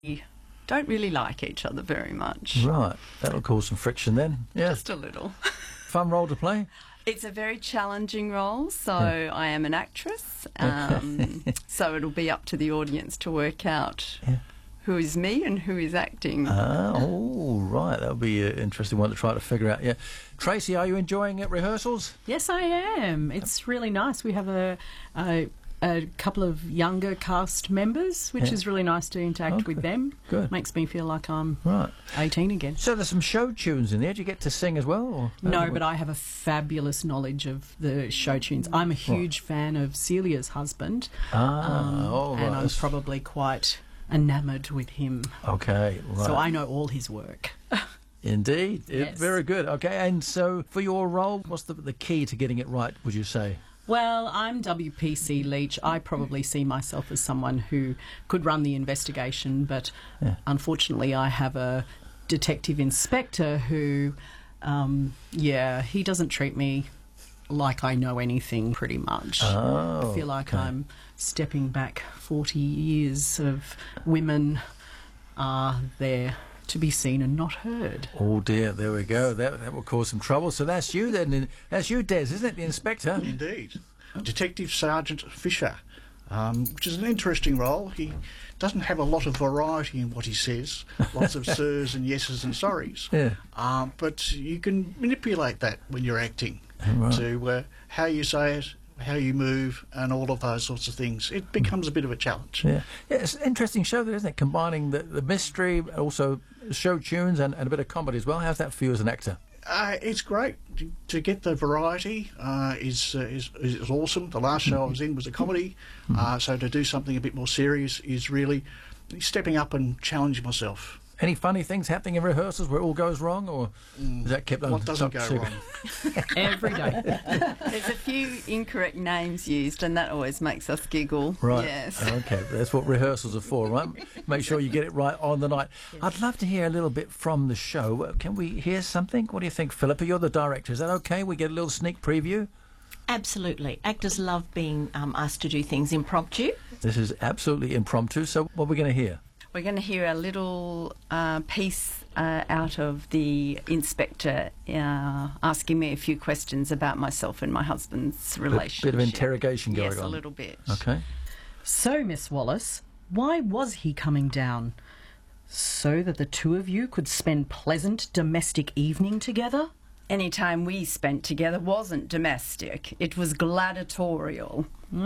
don't really like each other very much. Right. That'll cause some friction then. Yeah. Just a little. Fun role to play? It's a very challenging role, so I am an actress, so it'll be up to the audience to work out who is me and who is acting. Right. That'll be an interesting one to try to figure out, yeah. Tracy, are you enjoying rehearsals? Yes, I am. It's really nice. We have a couple of younger cast members, which is really nice to interact with them. Good. Makes me feel like I'm Right. 18 again. So there's some show tunes in there. Do you get to sing as well? Or No, but I have a fabulous knowledge of the show tunes. I'm a huge fan of Celia's husband, and I'm probably quite enamoured with him. Okay, right. So I know all his work. Indeed. Yes. Very good. Okay, and so for your role, what's the key to getting it right, would you say? Well, I'm WPC Leach. I probably see myself as someone who could run the investigation, but unfortunately I have a detective inspector who, he doesn't treat me like I know anything pretty much. I feel like I'm stepping back 40 years of women are there to be seen and not heard. Oh dear, there we go. That will cause some trouble. So that's you then. That's you, Des, isn't it, the inspector? Indeed. Detective Sergeant Fisher, which is an interesting role. He doesn't have a lot of variety in what he says, lots of sirs and yeses and sorries. Yeah. But you can manipulate that when you're acting to how you say it, how you move, and all of those sorts of things. It becomes a bit of a challenge. Yeah, it's an interesting show, there, isn't it? Combining the mystery, also show tunes, and a bit of comedy as well. How's that for you as an actor? It's great to get the variety. Is awesome. The last show I was in was a comedy, so to do something a bit more serious is really stepping up and challenging myself. Any funny things happening in rehearsals where it all goes wrong, or is that kept on? What doesn't go wrong? Every day. There's a few incorrect names used, and that always makes us giggle. Right. Yes. Okay, that's what rehearsals are for, right? Make sure you get it right on the night. Yes. I'd love to hear a little bit from the show. Can we hear something? What do you think, Philippa? You're the director. Is that okay? We get a little sneak preview? Absolutely. Actors love being asked to do things impromptu. This is absolutely impromptu. So what are we going to hear? We're going to hear a little piece out of the inspector asking me a few questions about myself and my husband's relationship. Bit of interrogation going on. Yes, a little bit. Okay. So, Miss Wallace, why was he coming down? So that the two of you could spend pleasant domestic evening together? Any time we spent together wasn't domestic. It was gladiatorial.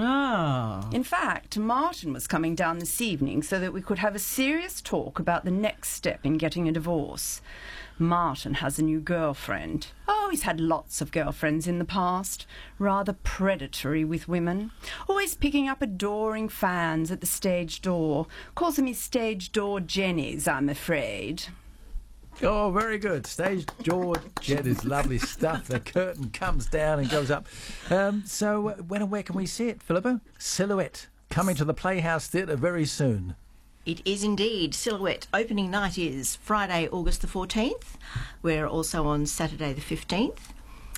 Ah. In fact, Martin was coming down this evening so that we could have a serious talk about the next step in getting a divorce. Martin has a new girlfriend. Oh, he's had lots of girlfriends in the past. Rather predatory with women. Always picking up adoring fans at the stage door. Calls them his stage door jennies, I'm afraid. Oh, very good. Stage door jet is lovely stuff. The curtain comes down and goes up. So when and where can we see it, Philippa? Silhouette, coming to the Playhouse Theatre very soon. It is indeed. Silhouette. Opening night is Friday, August the 14th. We're also on Saturday the 15th.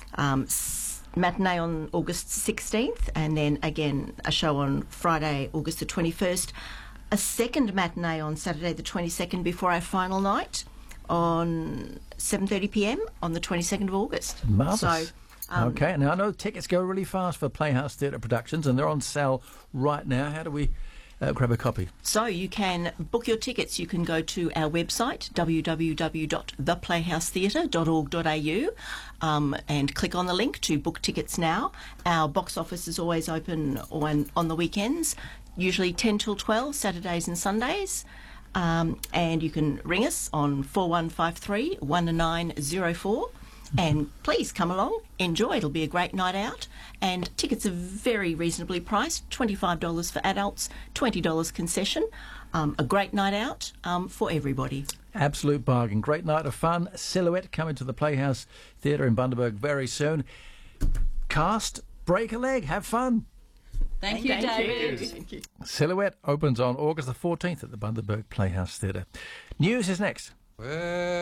Matinee on August 16th, and then again a show on Friday, August the 21st. A second matinee on Saturday the 22nd before our final night on 7:30 p.m. on the 22nd of August. Marvellous. So, okay, now I know tickets go really fast for Playhouse Theatre Productions, and they're on sale right now. How do we grab a copy? So you can book your tickets. You can go to our website, www.theplayhousetheatre.org.au, and click on the link to book tickets now. Our box office is always open on the weekends, usually 10 till 12, Saturdays and Sundays. And you can ring us on 4153 1904, and please come along, enjoy. It'll be a great night out, and tickets are very reasonably priced, $25 for adults, $20 concession. A great night out for everybody. Absolute bargain. Great night of fun. Silhouette coming to the Playhouse Theatre in Bundaberg very soon. Cast, break a leg, have fun. Thank you, David. Thank you. Silhouette opens on August the 14th at the Bundaberg Playhouse Theatre. News is next.